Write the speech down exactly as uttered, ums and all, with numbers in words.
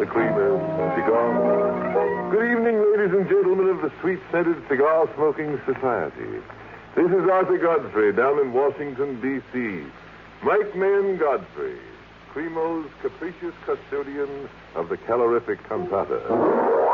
the creamer, cigar. Good evening, ladies and gentlemen of the sweet-scented cigar-smoking society. This is Arthur Godfrey down in Washington, D C Mike Mayen Godfrey, Primo's capricious custodian of the calorific cantata.